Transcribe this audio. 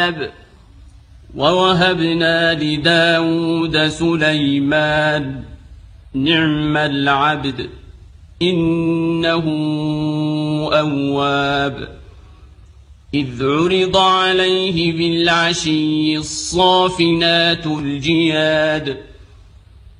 ووهبنا لداود سليمان نعم العبد إنه أواب إذ عرض عليه بالعشي الصافنات الجياد